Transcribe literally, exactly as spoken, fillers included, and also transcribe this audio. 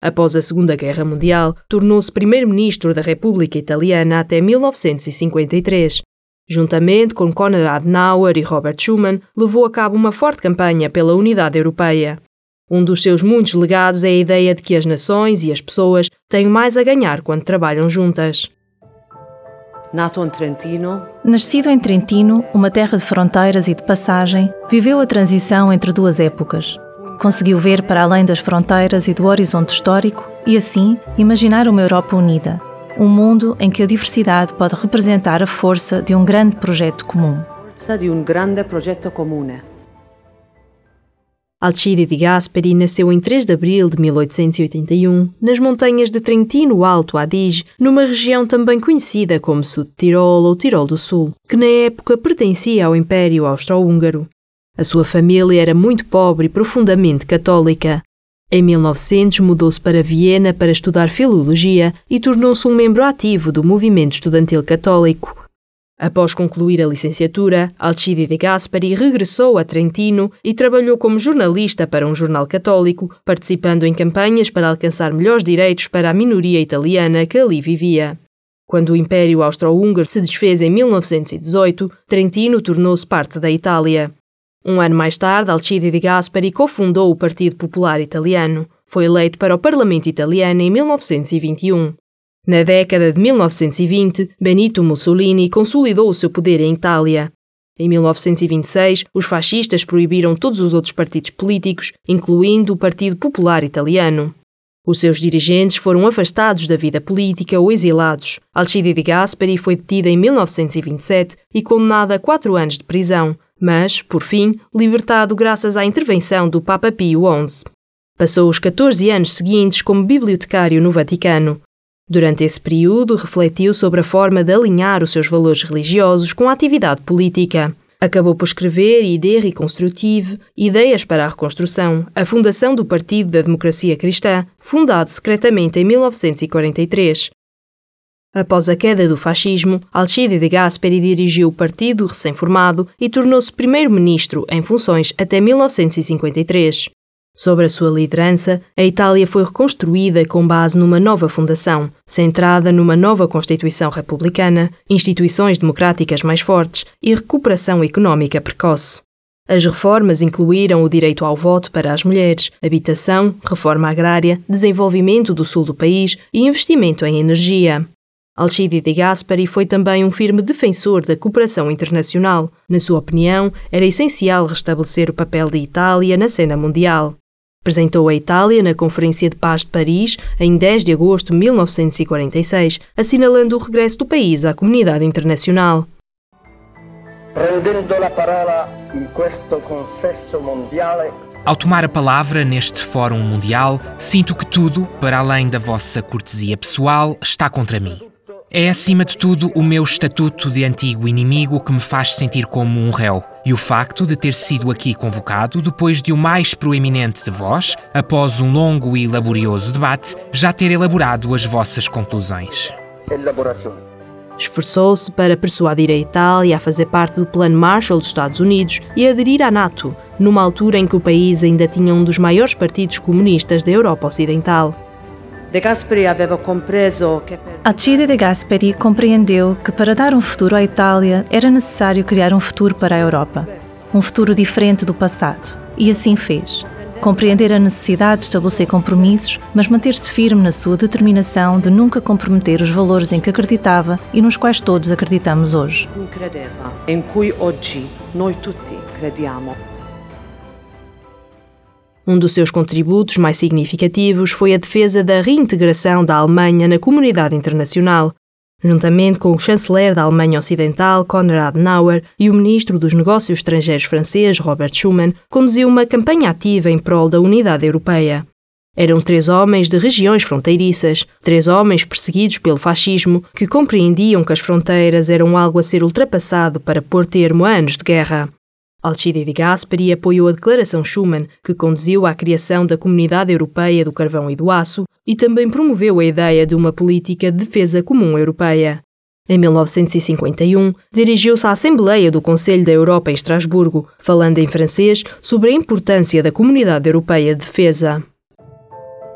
Após a Segunda Guerra Mundial, tornou-se primeiro-ministro da República Italiana até mil novecentos e cinquenta e três. Juntamente com Konrad Adenauer e Robert Schuman, levou a cabo uma forte campanha pela unidade europeia. Um dos seus muitos legados é a ideia de que as nações e as pessoas têm mais a ganhar quando trabalham juntas. Nato em Trentino. Nascido em Trentino, uma terra de fronteiras e de passagem, viveu a transição entre duas épocas. Conseguiu ver para além das fronteiras e do horizonte histórico e, assim, imaginar uma Europa unida. Um mundo em que a diversidade pode representar a força de um grande projeto comum. Forza di un grande progetto comune. Alcide de Gasperi nasceu em três de abril de mil oitocentos e oitenta e um, nas montanhas de Trentino Alto Adige, numa região também conhecida como Sul de Tirol ou Tirol do Sul, que na época pertencia ao Império Austro-Húngaro. A sua família era muito pobre e profundamente católica. Em mil e novecentos mudou-se para Viena para estudar filologia e tornou-se um membro ativo do movimento estudantil católico. Após concluir a licenciatura, Alcide de Gasperi regressou a Trentino e trabalhou como jornalista para um jornal católico, participando em campanhas para alcançar melhores direitos para a minoria italiana que ali vivia. Quando o Império Austro-Húngaro se desfez em mil novecentos e dezoito, Trentino tornou-se parte da Itália. Um ano mais tarde, Alcide de Gasperi cofundou o Partido Popular Italiano. Foi eleito para o Parlamento Italiano em mil novecentos e vinte e um. Na década de mil novecentos e vinte, Benito Mussolini consolidou o seu poder em Itália. Em mil novecentos e vinte e seis, os fascistas proibiram todos os outros partidos políticos, incluindo o Partido Popular Italiano. Os seus dirigentes foram afastados da vida política ou exilados. Alcide de Gasperi foi detida em mil novecentos e vinte e sete e condenada a quatro anos de prisão, mas, por fim, libertado graças à intervenção do Papa Pio onze. Passou os catorze anos seguintes como bibliotecário no Vaticano. Durante esse período, refletiu sobre a forma de alinhar os seus valores religiosos com a atividade política. Acabou por escrever Idee Reconstrutive, Ideias para a Reconstrução, a fundação do Partido da Democracia Cristã, fundado secretamente em mil novecentos e quarenta e três. Após a queda do fascismo, Alcide de Gasperi dirigiu o partido recém-formado e tornou-se primeiro-ministro em funções até mil novecentos e cinquenta e três. Sob a sua liderança, a Itália foi reconstruída com base numa nova fundação, centrada numa nova Constituição republicana, instituições democráticas mais fortes e recuperação económica precoce. As reformas incluíram o direito ao voto para as mulheres, habitação, reforma agrária, desenvolvimento do sul do país e investimento em energia. Alcide de Gasperi foi também um firme defensor da cooperação internacional. Na sua opinião, era essencial restabelecer o papel da Itália na cena mundial. Representou a Itália na Conferência de Paz de Paris em dez de agosto de mil novecentos e quarenta e seis, assinalando o regresso do país à comunidade internacional. Prendendo a parola in questo consesso mondiale. Ao tomar a palavra neste Fórum Mundial, sinto que tudo, para além da vossa cortesia pessoal, está contra mim. É, acima de tudo, o meu estatuto de antigo inimigo que me faz sentir como um réu. E o facto de ter sido aqui convocado depois de o mais proeminente de vós, após um longo e laborioso debate, já ter elaborado as vossas conclusões. Esforçou-se para persuadir a Itália a fazer parte do Plano Marshall dos Estados Unidos e aderir à NATO, numa altura em que o país ainda tinha um dos maiores partidos comunistas da Europa Ocidental. De Gasperi aveva compreso que... Alcide de Gasperi compreendeu que para dar um futuro à Itália era necessário criar um futuro para a Europa, um futuro diferente do passado, e assim fez. Compreender a necessidade de estabelecer compromissos, mas manter-se firme na sua determinação de nunca comprometer os valores em que acreditava e nos quais todos acreditamos hoje. Em cui oggi noi tutti crediamo. Um dos seus contributos mais significativos foi a defesa da reintegração da Alemanha na comunidade internacional. Juntamente com o chanceler da Alemanha Ocidental, Konrad Adenauer, e o ministro dos Negócios Estrangeiros francês, Robert Schuman, conduziu uma campanha ativa em prol da unidade europeia. Eram três homens de regiões fronteiriças, três homens perseguidos pelo fascismo, que compreendiam que as fronteiras eram algo a ser ultrapassado para pôr termo a anos de guerra. Alcide de Gasperi apoiou a Declaração Schuman, que conduziu à criação da Comunidade Europeia do Carvão e do Aço, e também promoveu a ideia de uma política de defesa comum europeia. Em mil novecentos e cinquenta e um, dirigiu-se à Assembleia do Conselho da Europa em Estrasburgo, falando em francês sobre a importância da Comunidade Europeia de Defesa.